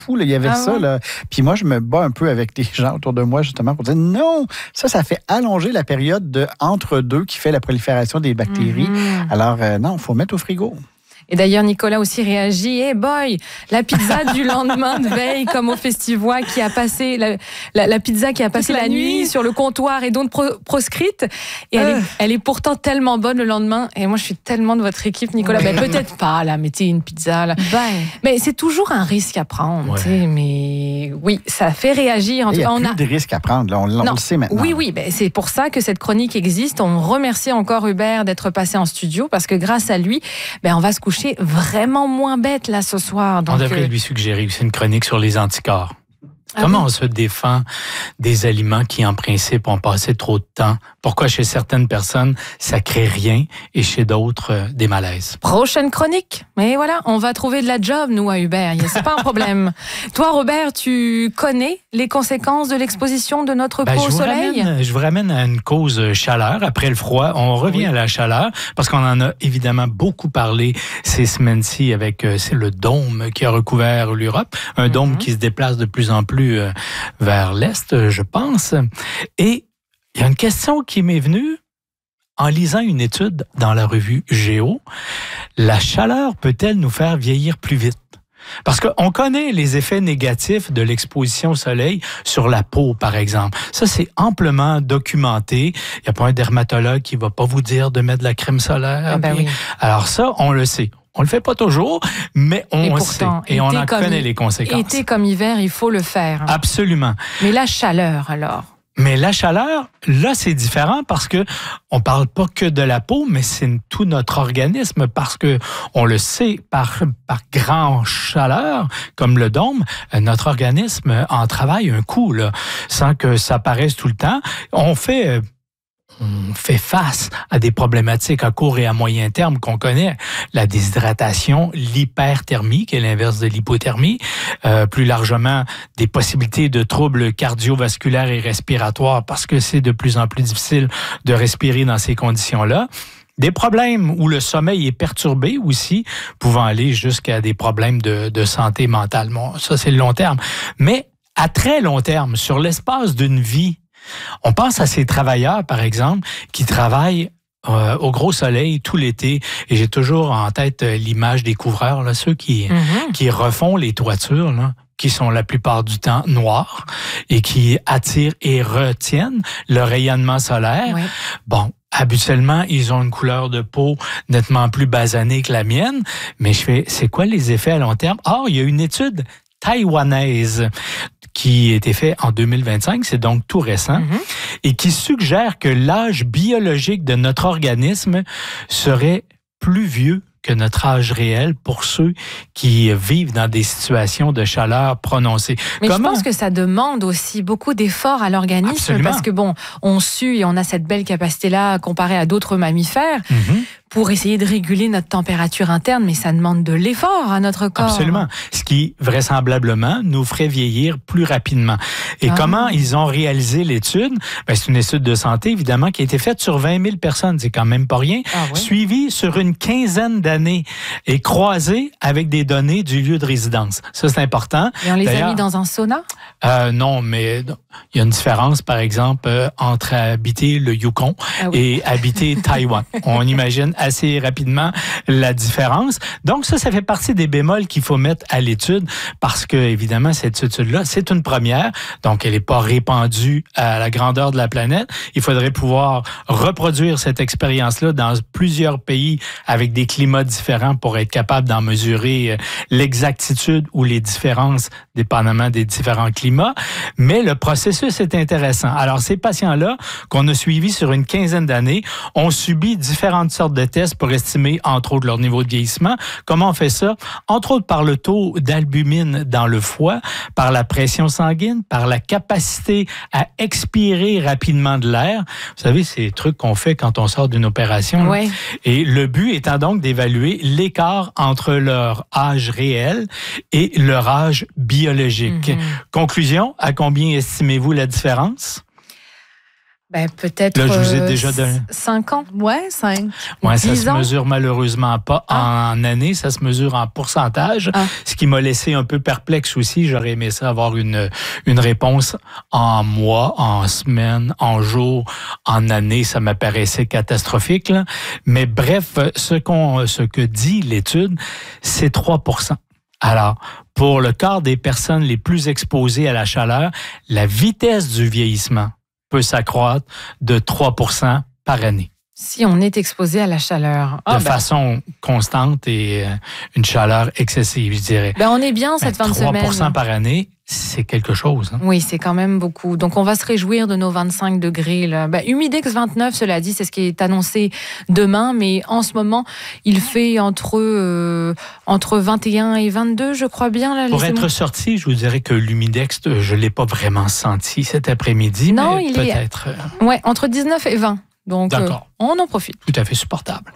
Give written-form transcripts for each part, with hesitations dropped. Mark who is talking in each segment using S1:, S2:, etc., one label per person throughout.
S1: fou. Là. Il y avait ça. Là. Puis moi, je me bats un peu avec des gens autour de moi, justement, pour dire non, ça fait allonger la période de entre-deux qui fait la prolifération des bactéries. Alors, non, il faut mettre au frigo.
S2: Et d'ailleurs, Nicolas aussi réagit. Hey boy, la pizza du lendemain de veille, comme au Festivois, qui a passé la pizza qui a passé la nuit sur le comptoir et donc proscrite. Et elle est pourtant tellement bonne le lendemain. Et moi, je suis tellement de votre équipe, Nicolas. Ben, peut-être pas, là, mettez une pizza. Là. Mais c'est toujours un risque à prendre. Mais oui, ça fait réagir. En
S1: il y
S2: a
S1: plus de risques à prendre. Là, on le sait maintenant.
S2: Oui, ben, c'est pour ça que cette chronique existe. On remercie encore Hubert d'être passé en studio parce que grâce à lui, ben, on va se coucher vraiment moins bête là ce soir. Donc,
S3: on devrait lui suggérer aussi une chronique sur les anticorps. Comment on se défend des aliments qui, en principe, ont passé trop de temps? Pourquoi chez certaines personnes, ça crée rien et chez d'autres, des malaises?
S2: Prochaine chronique. Mais voilà, on va trouver de la job, nous, à Hubert. C'est pas un problème. Toi, Robert, tu connais les conséquences de l'exposition de notre peau au soleil?
S3: Je vous ramène à une cause chaleur. Après le froid, on revient à la chaleur parce qu'on en a évidemment beaucoup parlé ces semaines-ci avec c'est le dôme qui a recouvert l'Europe. Un dôme qui se déplace de plus en plus vers l'Est, je pense. Et il y a une question qui m'est venue en lisant une étude dans la revue Géo. La chaleur peut-elle nous faire vieillir plus vite? Parce qu'on connaît les effets négatifs de l'exposition au soleil sur la peau, par exemple. Ça, c'est amplement documenté. Il n'y a pas un dermatologue qui ne va pas vous dire de mettre de la crème solaire. Alors ça, on le sait. On le fait pas toujours, mais on sait. Et on en connaît les conséquences.
S2: Été comme hiver, il faut le faire.
S3: Absolument.
S2: Mais la chaleur, alors?
S3: Mais la chaleur, là, c'est différent parce que on parle pas que de la peau, mais c'est tout notre organisme parce que on le sait par grande chaleur, comme le dôme, notre organisme en travaille un coup, là, sans que ça paraisse tout le temps. On fait face à des problématiques à court et à moyen terme qu'on connaît. La déshydratation, l'hyperthermie, qui est l'inverse de l'hypothermie, plus largement des possibilités de troubles cardiovasculaires et respiratoires parce que c'est de plus en plus difficile de respirer dans ces conditions-là. Des problèmes où le sommeil est perturbé aussi, pouvant aller jusqu'à des problèmes de santé mentale. Bon, ça, c'est le long terme. Mais à très long terme, sur l'espace d'une vie, on pense à ces travailleurs, par exemple, qui travaillent au gros soleil tout l'été. Et j'ai toujours en tête l'image des couvreurs, là, ceux qui refont les toitures, là, qui sont la plupart du temps noirs et qui attirent et retiennent le rayonnement solaire. Oui. Bon, habituellement, ils ont une couleur de peau nettement plus basanée que la mienne, mais c'est quoi les effets à long terme? Or, il y a une étude taïwanaise qui a été fait en 2025, c'est donc tout récent, et qui suggère que l'âge biologique de notre organisme serait plus vieux que notre âge réel pour ceux qui vivent dans des situations de chaleur prononcée.
S2: Mais je pense que ça demande aussi beaucoup d'efforts à l'organisme.
S3: Absolument.
S2: Parce que bon, on sue et on a cette belle capacité-là comparée à d'autres mammifères pour essayer de réguler notre température interne, mais ça demande de l'effort à notre corps.
S3: Absolument. Ce qui, vraisemblablement, nous ferait vieillir plus rapidement. Et comment ils ont réalisé l'étude? Ben, c'est une étude de santé, évidemment, qui a été faite sur 20 000 personnes. C'est quand même pas rien. Suivie sur une quinzaine d'années et croisée avec des données du lieu de résidence. Ça, c'est important.
S2: Et on les a mis dans un sauna?
S3: Non, mais il y a une différence, par exemple, entre habiter le Yukon et habiter Taïwan. On imagine assez rapidement la différence. Donc, ça fait partie des bémols qu'il faut mettre à l'étude parce que, évidemment, cette étude-là, c'est une première. Donc, elle n'est pas répandue à la grandeur de la planète. Il faudrait pouvoir reproduire cette expérience-là dans plusieurs pays avec des climats différents pour être capable d'en mesurer l'exactitude ou les différences dépendamment des différents climats. Mais le processus est intéressant. Alors, ces patients-là, qu'on a suivis sur une quinzaine d'années, ont subi différentes sortes de tests pour estimer, entre autres, leur niveau de vieillissement. Comment on fait ça? Entre autres, par le taux d'albumine dans le foie, par la pression sanguine, par la capacité à expirer rapidement de l'air. Vous savez, c'est des trucs qu'on fait quand on sort d'une opération.
S2: Ouais.
S3: Et le but étant donc d'évaluer l'écart entre leur âge réel et leur âge biologique. Conclusion, à combien estimez-vous la différence?
S2: Peut-être
S3: là, je vous ai déjà donné
S2: 5 ans.
S4: Ouais, 5.
S3: Ouais, ça
S2: 10
S3: se
S2: ans.
S3: mesure malheureusement pas en années, ça se mesure en pourcentage, ce qui m'a laissé un peu perplexe aussi. J'aurais aimé ça avoir une réponse en mois, en semaines, en jours, en années. Ça m'apparaissait catastrophique, là. Mais bref, ce que dit l'étude, c'est 3%. Alors, pour le quart des personnes les plus exposées à la chaleur, la vitesse du vieillissement peut s'accroître de 3% par année.
S2: Si on est exposé à la chaleur.
S3: De façon constante et une chaleur excessive, je dirais.
S2: On est bien cette fin de semaine.
S3: 3% par année, c'est quelque chose. Hein?
S2: Oui, c'est quand même beaucoup. Donc, on va se réjouir de nos 25 degrés. Là. Humidex 29, cela dit, c'est ce qui est annoncé demain. Mais en ce moment, il fait entre 21 et 22, je crois bien. Là,
S3: pour être sorti, je vous dirais que l'humidex, je ne l'ai pas vraiment senti cet après-midi.
S2: Non,
S3: mais
S2: il
S3: peut-être.
S2: Oui, entre 19 et 20. Donc, on en profite.
S3: Tout à fait supportable.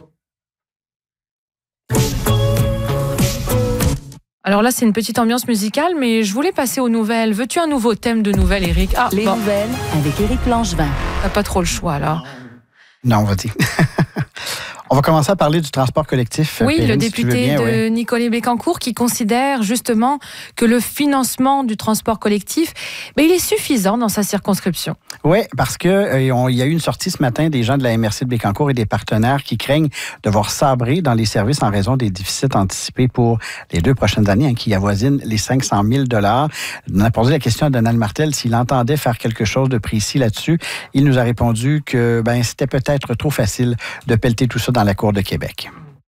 S2: Alors là, c'est une petite ambiance musicale, mais je voulais passer aux nouvelles. Veux-tu un nouveau thème de nouvelles, Éric?
S5: Les nouvelles avec Éric Langevin.
S2: T'as pas trop le choix, là.
S1: Non, vas-y. On va commencer à parler du transport collectif.
S2: Oui,
S1: Perrine,
S2: le député de Nicolet Bécancour qui considère justement que le financement du transport collectif, il est suffisant dans sa circonscription.
S1: Oui, parce que il y a eu une sortie ce matin des gens de la MRC de Bécancour et des partenaires qui craignent de voir sabrer dans les services en raison des déficits anticipés pour les 2 prochaines années, qui avoisinent les 500 000 $. On a posé la question à Donald Martel s'il entendait faire quelque chose de précis là-dessus. Il nous a répondu que c'était peut-être trop facile de pelleter tout ça dans la Cour de Québec.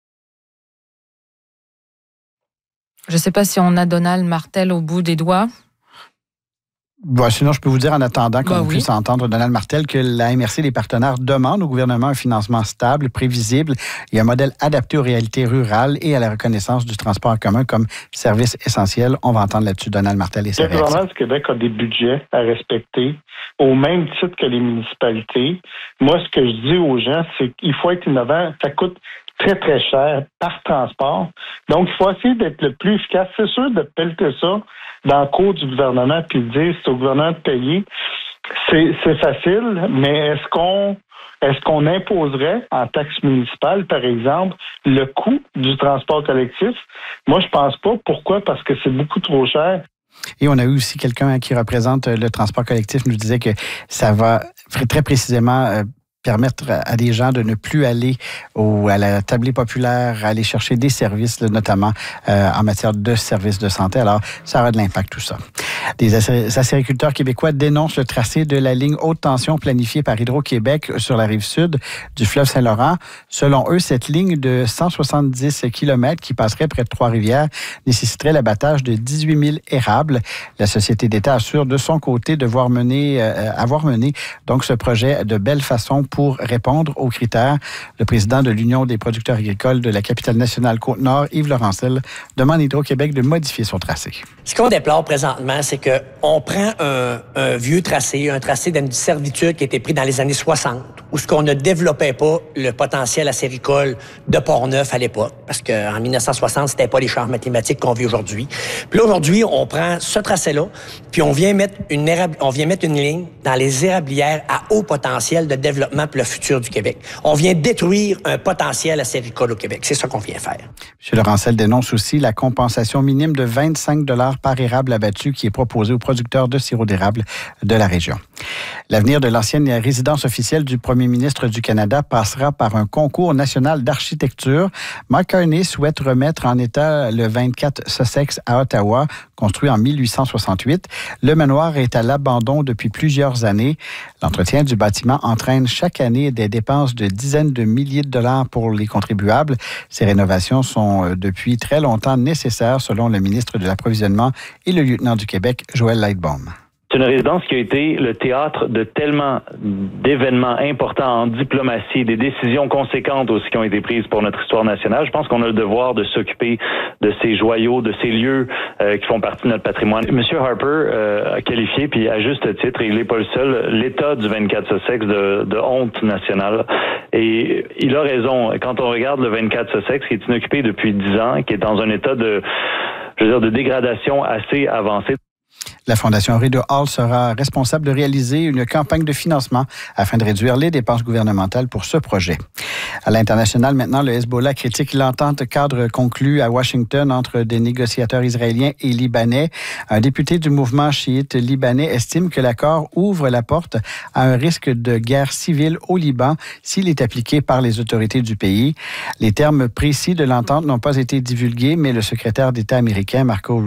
S2: Je ne sais pas si on a Donald Martel au bout des doigts.
S1: Sinon, je peux vous dire en attendant qu'on puisse entendre Donald Martel que la MRC et les partenaires demandent au gouvernement un financement stable, prévisible et un modèle adapté aux réalités rurales et à la reconnaissance du transport en commun comme service essentiel. On va entendre là-dessus Donald Martel et ses réactions.
S6: Le gouvernement du Québec a des budgets à respecter au même titre que les municipalités. Moi, ce que je dis aux gens, c'est qu'il faut être innovant. Ça coûte très, très cher par transport. Donc, il faut essayer d'être le plus efficace. C'est sûr de pelleter ça dans le cours du gouvernement puis de dire c'est au gouvernement de payer. C'est facile, mais est-ce qu'on imposerait en taxe municipale, par exemple, le coût du transport collectif? Moi, je pense pas. Pourquoi? Parce que c'est beaucoup trop cher.
S1: Et on a eu aussi quelqu'un qui représente le transport collectif nous disait que ça va très précisément permettre à des gens de ne plus aller à la tablée populaire, aller chercher des services, notamment en matière de services de santé. Alors, ça aura de l'impact, tout ça. Des acériculteurs québécois dénoncent le tracé de la ligne haute tension planifiée par Hydro-Québec sur la rive sud du fleuve Saint-Laurent. Selon eux, cette ligne de 170 km qui passerait près de Trois-Rivières nécessiterait l'abattage de 18 000 érables. La société d'État assure de son côté avoir mené donc ce projet de belle façon pour répondre aux critères. Le président de l'Union des producteurs agricoles de la capitale nationale Côte-Nord, Yves Laurencel, demande à Hydro-Québec de modifier son tracé.
S7: Ce qu'on déplore présentement, c'est qu'on prend un vieux tracé, un tracé d'une servitude qui a été pris dans les années 60, où ce qu'on ne développait pas le potentiel acéricole de Port-Neuf à l'époque, parce qu'en 1960, c'était pas les champs mathématiques qu'on vit aujourd'hui. Puis là, aujourd'hui, on prend ce tracé-là, puis on vient mettre une ligne dans les érablières à haut potentiel de développement pour le futur du Québec. On vient détruire un potentiel acéricole au Québec. C'est ça qu'on vient faire.
S1: M. Laurencel dénonce aussi la compensation minime de 25 $ par érable abattu qui est proposée aux producteurs de sirop d'érable de la région. L'avenir de l'ancienne résidence officielle du premier ministre du Canada passera par un concours national d'architecture. Mark Carney souhaite remettre en état le 24 Sussex à Ottawa, construit en 1868. Le manoir est à l'abandon depuis plusieurs années. L'entretien du bâtiment entraîne chaque année des dépenses de dizaines de milliers de dollars pour les contribuables. Ces rénovations sont depuis très longtemps nécessaires, selon le ministre de l'Approvisionnement et le lieutenant du Québec, Joël Lightbaum.
S8: C'est une résidence qui a été le théâtre de tellement d'événements importants en diplomatie, des décisions conséquentes aussi qui ont été prises pour notre histoire nationale. Je pense qu'on a le devoir de s'occuper de ces joyaux, de ces lieux qui font partie de notre patrimoine. Monsieur Harper a qualifié, puis à juste titre, et il n'est pas le seul, l'état du 24 Sussex de honte nationale. Et il a raison. Quand on regarde le 24 Sussex, qui est inoccupé depuis 10 ans, qui est dans un état de dégradation assez avancé.
S1: La Fondation Henri de Hall sera responsable de réaliser une campagne de financement afin de réduire les dépenses gouvernementales pour ce projet. À l'international, maintenant, le Hezbollah critique l'entente cadre conclue à Washington entre des négociateurs israéliens et libanais. Un député du mouvement chiite libanais estime que l'accord ouvre la porte à un risque de guerre civile au Liban s'il est appliqué par les autorités du pays. Les termes précis de l'entente n'ont pas été divulgués, mais le secrétaire d'État américain, Marco